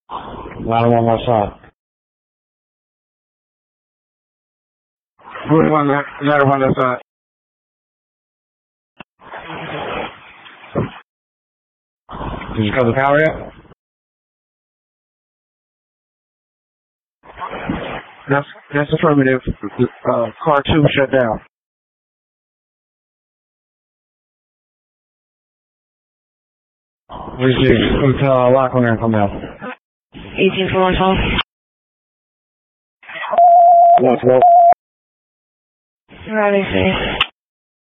Ladder one left side. Ladder one left side. Did you cut the power yet? That's affirmative. Car 2 shut down. Where's the hotel Locklear come out? 18415. Let's go. Riding safe.